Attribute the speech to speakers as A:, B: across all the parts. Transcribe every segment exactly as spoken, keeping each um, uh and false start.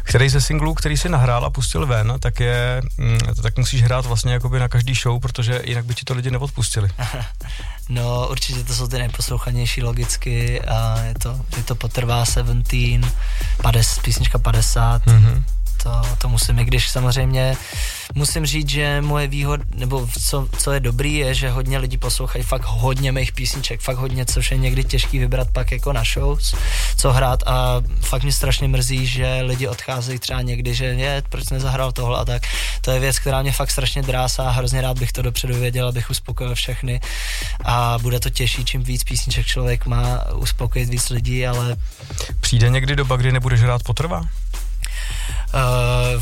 A: Který ze singlů, který si nahrál a pustil ven, tak je, tak musíš hrát vlastně jakoby na každý show, protože jinak by ti to lidi neodpustili.
B: No, určitě to jsou ty nejposlouchanější logicky a je to, je to Potrvá sedmnáct, padesát, písnička padesát. Mm-hmm. To, to musím, i když samozřejmě musím říct, že moje výhod, nebo co, co je dobrý, je, že hodně lidí poslouchají fakt hodně mých písniček, fakt hodně, což je někdy těžký vybrat pak jako na shows, co hrát a fakt mě strašně mrzí, že lidi odcházejí třeba někdy, že je, proč nezahrál tohle a tak. To je věc, která mě fakt strašně drásá, hrozně rád bych to dopředu věděl, abych uspokojil všechny a bude to těžší, čím víc písniček člověk má uspokojit víc lidí, ale...
A: Přijde někdy doba, kdy nebudeš hrát Potrvá?
B: Uh,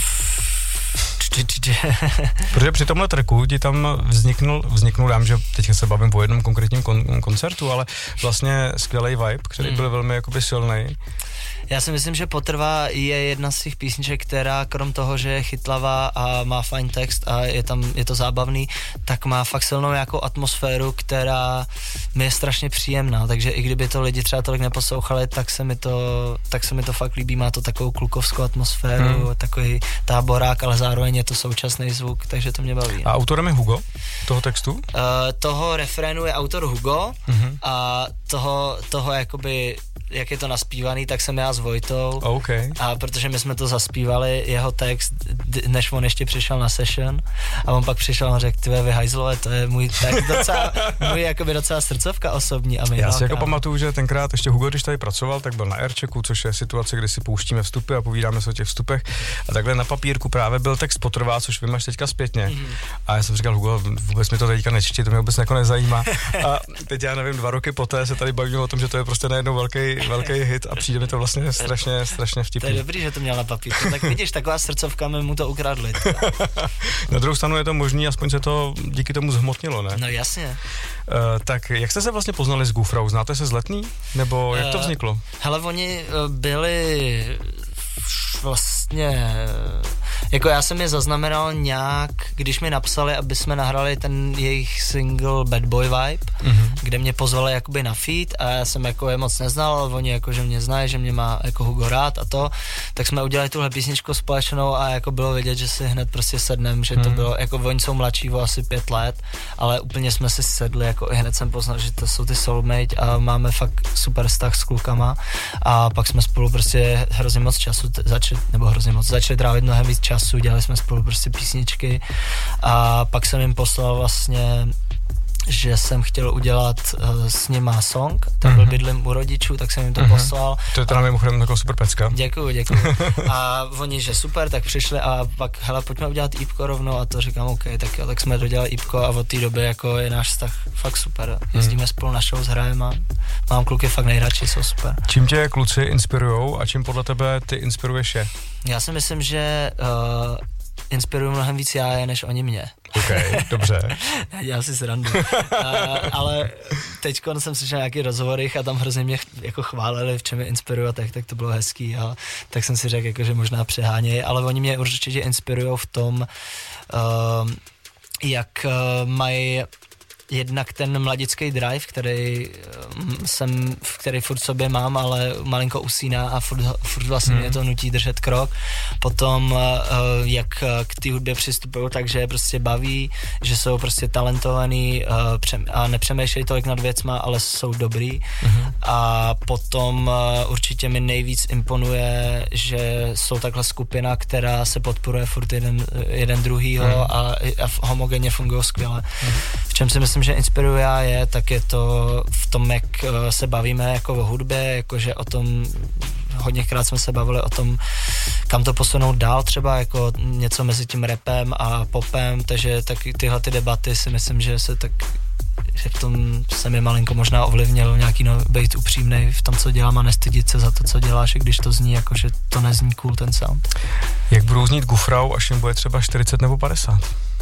A: Protože při tomhle tracku ti tam vzniknul, vzniknul, já že teďka se bavím o jednom konkrétním kon, koncertu, ale vlastně skvělý vibe, který byl velmi jakoby silnej.
B: Já si myslím, že Potrvá je jedna z těch písniček, která krom toho, že je chytlavá a má fajn text a je tam, je to zábavný, tak má fakt silnou nějakou atmosféru, která mi je strašně příjemná, takže i kdyby to lidi třeba tolik neposlouchali, tak se mi to, tak se mi to fakt líbí, má to takovou klukovskou atmosféru, hmm. takový táborák, ale zároveň je to současný zvuk, takže to mě baví.
A: A autorem je Hugo toho textu? Uh,
B: toho refrénu je autor Hugo hmm. a toho, toho jakoby jak je to naspívaný, tak jsem já s Vojtou.
A: Okay.
B: A protože my jsme to zaspívali, jeho text, než on ještě přišel na session a on pak přišel a řekl, ty vy hajzlové, to je můj text docela, můj jakoby docela srdcovka osobní. A
A: já si jako pamatuju, že tenkrát ještě Hugo, když tady pracoval, tak byl na Airchecku, což je situace, kdy si pouštíme vstupy a povídáme se o těch vstupech. A takhle na papírku právě byl text Potrvá, což vy máš teďka zpětně. Mm-hmm. A já jsem říkal, Hugo, vůbec mi to teďka nečtí, to mě vůbec jako nezajímá. A teď já nevím, dva roky poté se tady bavíme o tom, že to je prostě najednou velký velký hit a přijde mi to vlastně strašně, strašně vtipný.
B: To je dobrý, že to měl na papírku, tak vidíš, taková srdcovka mi mu to ukradli.
A: Na druhou stranu je to možný, aspoň se to díky tomu zhmotnilo, ne?
B: No jasně. Uh,
A: tak jak jste se vlastně poznali s Gufrou? Znáte se z Letný? Nebo jak to vzniklo? Uh,
B: hele, oni byli vlastně, jako já jsem je zaznamenal nějak, když mi napsali, aby jsme nahrali ten jejich single Bad Boy Vibe, mm-hmm. kde mě pozvali jakoby na feat a já jsem jako je moc neznal, ale oni jako, že mě znají, že mě má jako Hugo rád a to, tak jsme udělali tuhle písničku společnou a jako bylo vidět, že si hned prostě sednem, že to mm. bylo, jako oni jsou mladší o asi pět let, ale úplně jsme si sedli, jako i hned jsem poznal, že to jsou ty soulmate a máme fakt super vztah s klukama a pak jsme spolu prostě hrozně moc času začali, nebo hrozně moc, začali trávit mnohem víc času, dělali jsme spolu prostě písničky a pak jsem jim poslal vlastně, že jsem chtěl udělat uh, s nima song, tak mm-hmm. byl bydlím u rodičů, tak jsem jim to mm-hmm. poslal.
A: To je teda mimochodem taková super pecka.
B: Děkuju, děkuju. A oni, že super, tak přišli a pak, hele, pojďme udělat ípko rovnou a to říkám, OK, tak jo, tak jsme dodělali ípko a od té doby jako je náš vztah fakt super. Jezdíme mm. spolu na show, hrajeme a mám kluky fakt nejradši, jsou super.
A: Čím tě kluci inspirujou a čím podle tebe ty inspiruješ je?
B: Já si myslím, že uh, inspiruju mnohem víc já je, než oni mě.
A: OK, dobře.
B: Já si srandu. uh, ale teďko jsem slyšel nějaký rozhovorech a tam hrozně mě jako chválili, v čem je inspirují a tak, tak to bylo hezký a tak jsem si řekl, jako, že možná přehánějí, ale oni mě určitě inspirují v tom, uh, jak uh, mají jednak ten mladický drive, který jsem, který furt v sobě mám, ale malinko usíná a furt, furt vlastně mě hmm. to nutí držet krok. Potom, jak k té hudbě přistupují, takže prostě baví, že jsou prostě talentovaný a nepřemýšlejí tolik nad věcma, ale jsou dobrý. Hmm. A potom určitě mi nejvíc imponuje, že jsou takhle skupina, která se podporuje furt jeden, jeden druhýho hmm. a, a homogenně fungují skvěle. Hmm. V čem si myslím, že inspiruje já je, tak je to v tom, jak se bavíme jako o hudbě, jakože o tom, hodněkrát jsme se bavili o tom, kam to posunout dál třeba, jako něco mezi tím rapem a popem, takže tak tyhle ty debaty si myslím, že se tak, že v tom se mi malinko možná ovlivnil nějaký no, být upřímnej v tom, co dělám a nestydit se za to, co děláš, i když to zní jako, že to nezní cool ten sound.
A: Jak budou znít Gufrau, až jim bude třeba čtyřicet nebo padesát?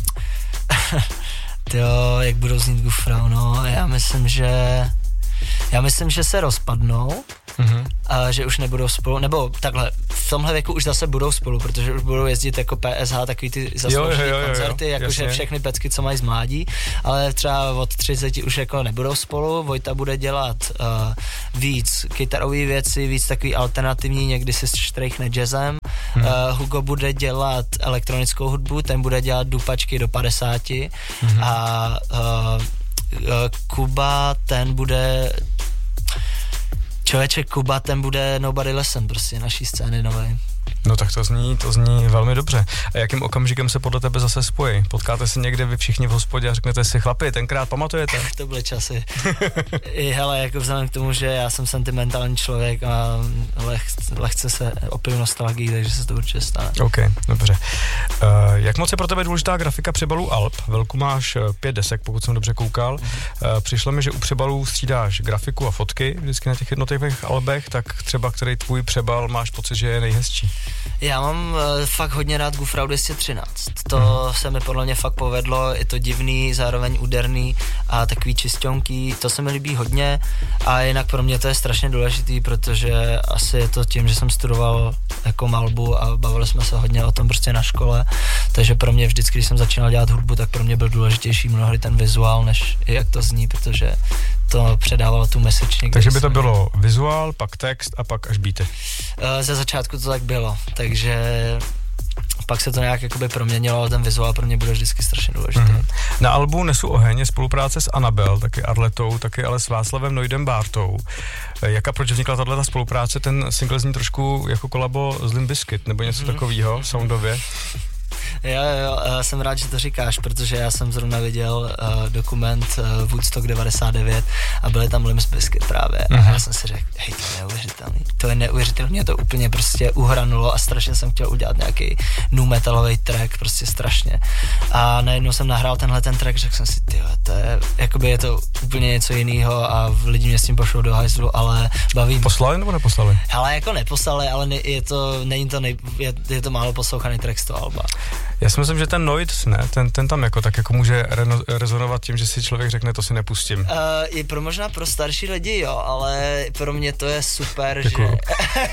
B: Jo, jak budou znít Gufrau, no, já myslím, že já myslím, že se rozpadnou mm-hmm. a že už nebudou spolu, nebo takhle, v tomhle věku už zase budou spolu, protože už budou jezdit jako P S H, takový ty zasloužilý koncerty, jakože všechny pecky, co mají z mládí, ale třeba od třiceti už jako nebudou spolu, Vojta bude dělat uh, víc kytarový věci, víc takový alternativní, někdy si štrejchne jazzem Hmm. Uh, Hugo bude dělat elektronickou hudbu, ten bude dělat dupačky do padesáti hmm. a uh, uh, Kuba, ten bude člověče, Kuba, ten bude Nobody Lesson, prostě naší scény novej.
A: No tak to zní, to zní velmi dobře. A jakým okamžikem se podle tebe zase spojí? Potkáte se někde vy všichni v hospodě a řeknete si, chlapi, tenkrát pamatujete?
B: To byly časy. I hele, jako vzhledem k tomu, že já jsem sentimentální člověk a leh, lehce se opiju nostalgii, takže se to určitě stane.
A: OK, dobře. Uh, jak moc je pro tebe důležitá grafika přebalů alb? Velku máš pět desek, pokud jsem dobře koukal. Uh, přišlo mi, že u přebalů střídáš grafiku a fotky vždycky na těch jednotlivých albech, tak třeba který tvůj přebal máš pocit, že je nejhezčí?
B: Já mám uh, fakt hodně rád Gufrau dvě stě třináct. To mm. se mi podle mě fakt povedlo, je to divný, zároveň úderný a takový čisťonký, to se mi líbí hodně a jinak pro mě to je strašně důležitý, protože asi je to tím, že jsem studoval jako malbu a bavili jsme se hodně o tom prostě na škole, takže pro mě vždycky, když jsem začínal dělat hudbu, tak pro mě byl důležitější mnohdy ten vizuál, než jak to zní, protože to předávalo tu message někde.
A: Takže by to bylo vizuál, pak text a pak až beaty.
B: Ze začátku to tak bylo, takže pak se to nějak jakoby proměnilo, ale ten vizuál pro mě bude vždycky strašně důležitý. Mm.
A: Na albu Nesu oheň je spolupráce s Anabel, taky Arletou, taky ale s Václavem Noidem Bártou. Jaká proč vznikla tato spolupráce? Ten single zní trošku jako kolabo z Limp Bizkit, nebo něco mm. takového, soundově.
B: Jo, jo, uh, jsem rád, že to říkáš, protože já jsem zrovna viděl uh, dokument uh, Woodstock devadesát devět a byly tam Limp Bizkit právě uh-huh. a já jsem si řekl, hej, to je neuvěřitelný, to je neuvěřitelný, mě to úplně prostě uhranulo a strašně jsem chtěl udělat nějaký nu metalový track, prostě strašně. A najednou jsem nahrál tenhle ten track, řekl jsem si, tyjo, to je, jakoby je to úplně něco jiného a lidi mě s tím pošlou do hajzlu, ale baví.
A: Poslali nebo neposlali?
B: Ale jako neposlali, ale ne, je to, není to, nej, je, je to málo poslouchaný track z toho alba.
A: Já si myslím, že ten Noid, ne, ten, ten tam jako tak jako může reno, rezonovat tím, že si člověk řekne, to si nepustím. Uh,
B: je pro možná pro starší lidi, jo, ale pro mě to je super,
A: Děkuju.
B: že...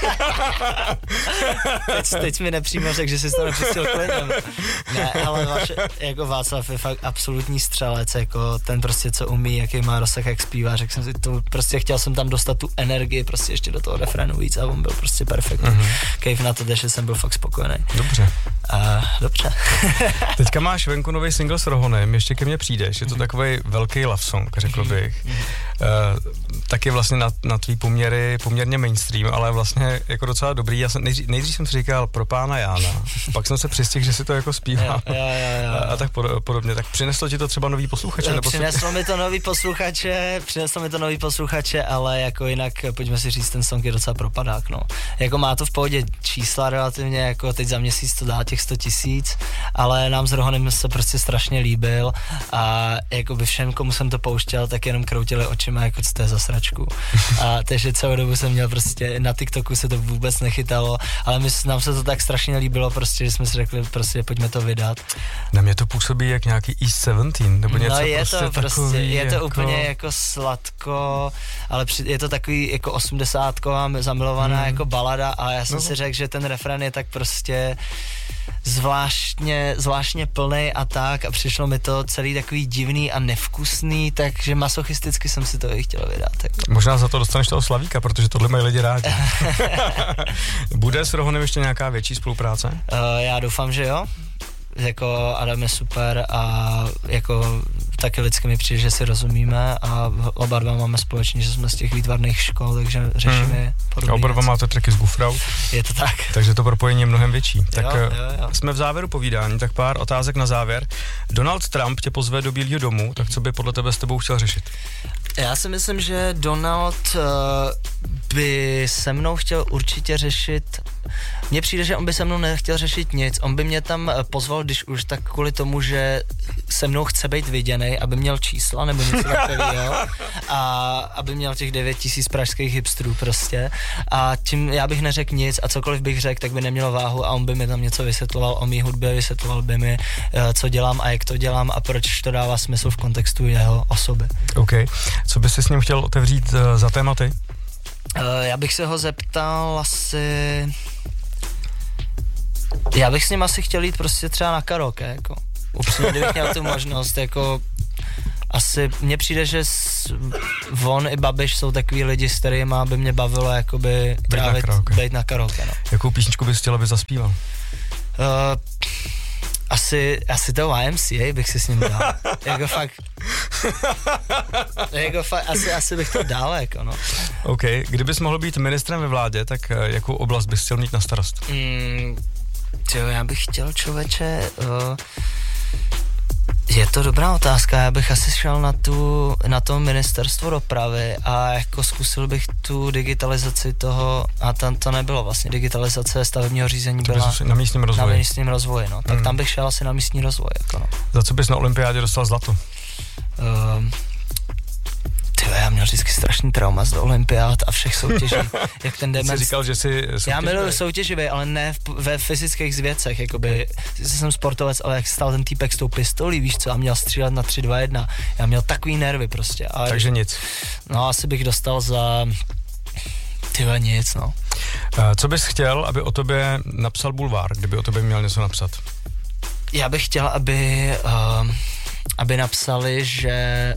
B: teď, teď mi nepřímo řekl, že jsi to nepustil klidem. Ne, ale vaše, jako Václav je fakt absolutní střelec, jako ten prostě, co umí, jaký má rozsah, jak zpívá, řekl jsem si to, prostě chtěl jsem tam dostat tu energii prostě ještě do toho refrénu víc a on byl prostě perfektní. Uh-huh. Kejf na to, že jsem byl fakt spokojený.
A: Dobře.
B: Uh, dobře.
A: Teďka máš venku nový single s Rohonem, ještě ke mně přijdeš, je to takový velký love song, řekl bych. Uh, taky vlastně na, na tvý poměry poměrně mainstream, ale vlastně jako docela dobrý. Já jsem, nejdřív, nejdřív jsem si říkal pro pána Jána, pak jsem se přistihl, že si to jako zpívá
B: jo, jo, jo, jo.
A: a tak podobně. Tak přineslo ti to třeba nový posluchače? Nebo
B: přineslo mi to nový posluchače, přineslo mi to nový posluchače, ale jako jinak, pojďme si říct, ten song je docela propadák, no. Jako má to v pohodě čísla relativně, jako teď za měsíc to dá těch sto tisíc, ale nám s Rohonem se prostě strašně líbil a jako by všem, komu jsem to pouštěl, tak jenom kroutili očima, jako co to je za sračku. A takže celou dobu jsem měl prostě, na TikToku se to vůbec nechytalo, ale my, nám se to tak strašně líbilo prostě, že jsme si řekli prostě pojďme to vydat.
A: Na mě to působí jak nějaký East sedmnáct, nebo něco
B: no je
A: prostě
B: to prostě,
A: takový,
B: je to
A: jako...
B: úplně jako sladko, ale při, je to takový jako osmdesátková zamilovaná hmm. jako balada a já jsem no. si řekl, že ten refrén je tak prostě zvláštně, zvláštně plnej a tak a přišlo mi to celý takový divný a nevkusný, takže masochisticky jsem si to i chtěl vydat. Jako.
A: Možná za to dostaneš toho Slavíka, protože tohle mají lidi rádi. Bude s Rohonem ještě nějaká větší spolupráce?
B: Uh, já doufám, že jo. Jako Adam je super a jako taky lidsky mi přijde, že si rozumíme a oba dva máme společně, že jsme z těch výtvarných škol, takže řešíme hmm. podobně.
A: Oba dva máte tracky s Gufrau.
B: Je to tak.
A: Takže to propojení je mnohem větší. Tak
B: jo, jo, jo.
A: Jsme v závěru povídání, tak pár otázek na závěr. Donald Trump tě pozve do Bílého domu, tak co by podle tebe s tebou chtěl řešit?
B: Já si myslím, že Donald uh, by se mnou chtěl určitě řešit, mně přijde, že on by se mnou nechtěl řešit nic, on by mě tam pozval, když už tak kvůli tomu, že se mnou chce být viděnej, aby měl čísla nebo něco takového a aby měl těch devět tisíc pražských hipsterů prostě a tím já bych neřekl nic a cokoliv bych řekl, tak by nemělo váhu a on by mi tam něco vysvětloval o mý hudbě, vysvětloval by mi, co dělám a jak to dělám a proč to dává smysl v kontextu jeho osoby.
A: OK. Co bys si s ním chtěl otevřít uh, za tématy?
B: Uh, já bych se ho zeptal asi... Já bych s ním asi chtěl jít prostě třeba na karaoke, jako. Upřímně, kdybych měl tu možnost, jako... asi mně přijde, že s, on i Babiš jsou takový lidi, s kterými by mě bavilo jakoby trávit, být na karaoke. No.
A: Jakou písničku bys chtěl, aby zaspíval? Uh,
B: asi, asi to Y M C A bych si s ním dal. jako fakt, jako fakt, asi, asi bych to dal, jako no.
A: OK, kdybys mohl být ministrem ve vládě, tak jakou oblast bys chtěl mít na starost?
B: Mm, jo, já bych chtěl, člověče, uh, je to dobrá otázka, já bych asi šel na, tu, na to ministerstvo dopravy a jako zkusil bych tu digitalizaci toho, a tam to nebylo vlastně, digitalizace stavebního řízení to byla
A: na místním rozvoji.
B: Na místním rozvoji, no, tak mm. tam bych šel asi na místní rozvoj, jako no.
A: Za co bys na olympiádě dostal zlato?
B: Um, Tyjo, já měl vždycky strašný trauma z olympiád a všech soutěží, jak ten demens.
A: Jsi říkal, že jsi soutěživý.
B: Já miluji soutěživý, ale ne v, ve fyzických věcech, jakoby, jsem sportovec, ale jak stál ten týpek s tou pistolí, víš co, a měl střílet na tři, dva, jedna, já měl takový nervy prostě. Ale,
A: takže nic.
B: No, asi bych dostal za, tyjo, nic, no.
A: Co bys chtěl, aby o tobě napsal bulvár, kdyby o tobě měl něco napsat?
B: Já bych chtěl, aby, uh, aby napsali, že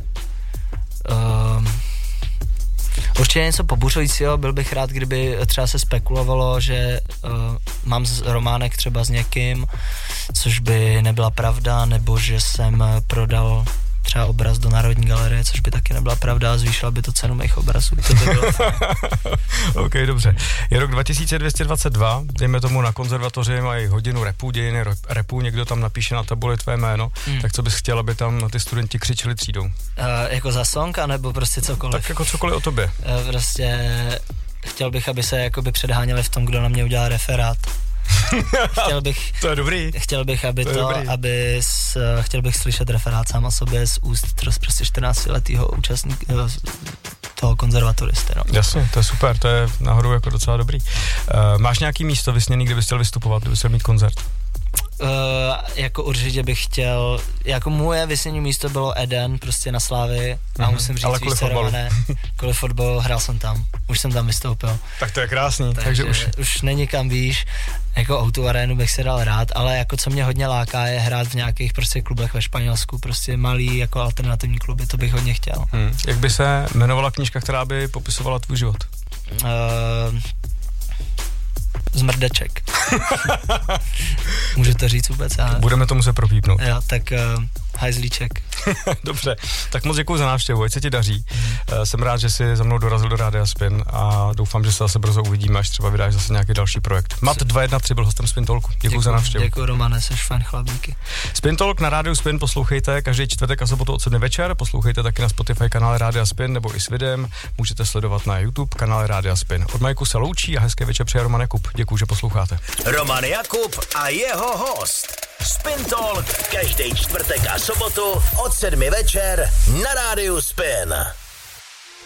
B: Uh, určitě něco pobuřujícího, byl bych rád, kdyby třeba se spekulovalo, že uh, mám z, románek třeba s někým, což by nebyla pravda, nebo že jsem prodal třeba obraz do Národní galerie, což by taky nebyla pravda a zvýšila by to cenu mých obrazů. To by bylo
A: OK, dobře. Je rok dva tisíce dvě stě dvacet dva, dejme tomu na konzervatoři mají hodinu repu, dějiny repu, někdo tam napíše na tabuli tvé jméno, hmm. tak co bys chtěl, aby tam ty studenti křičeli třídou? Uh,
B: jako za song, anebo prostě cokoliv?
A: Tak jako cokoliv o tobě.
B: Uh, prostě chtěl bych, aby se jakoby předháněli v tom, kdo na mě udělal referát. chtěl bych,
A: to je dobrý.
B: Chtěl bych, aby to,
A: to
B: aby s, chtěl bych slyšet referát sám o sobě z úst prostě čtrnáctiletýho účastníka toho konzervatoristy, no.
A: Jasně, to je super, to je nahoru jako docela dobrý. Uh, máš nějaký místo vysněný, kde bys chtěl vystupovat, kde bys chtěl mít koncert?
B: Uh, jako určitě bych chtěl, jako moje vysnění místo bylo Eden, prostě na Slávy, a mm-hmm. musím říct,
A: ale kvůli fotbalu.
B: Kvůli fotbalu, hrál jsem tam, už jsem tam vystoupil.
A: Tak to je krásný, takže,
B: takže
A: už...
B: už není kam, víš, jako O dva Arenu bych se dal rád, ale jako co mě hodně láká je hrát v nějakých prostě klubech ve Španělsku, prostě malý jako alternativní kluby, to bych hodně chtěl.
A: Hmm. Jak by se jmenovala knížka, která by popisovala tvůj život?
B: Uh, Zmrdeček. Můžu to říct vůbec? Ale...
A: Budeme to muset propípnout.
B: Jo, tak uh, hajzlíček.
A: Dobře, tak moc děkuju za návštěvu, ať se ti daří. Uh, jsem rád, že jsi za mnou dorazil do Rádia Spin a doufám, že se zase brzo uvidíme, až třeba vydáš zase nějaký další projekt. Mat dva jedna tři byl hostem Spin Talku. Děkuju, děkuju za návštěvu.
B: Děkuju, Romane, jsi fajn chlapíky.
A: Spin Talk na Rádiu Spin poslouchejte každý čtvrtek a sobotu od sedmi večer. Poslouchejte taky na Spotify kanále Rádia Spin nebo i s videem. Můžete sledovat na YouTube kanále Rádia Spin. Od Majku se loučí a hezké večer přeje Roman Jakub. Děkuju, že posloucháte.
C: Roman Jakub a jeho host. Spin Talk každý čtvrtek a sobotu od sedmi večer na Rádiu Spin.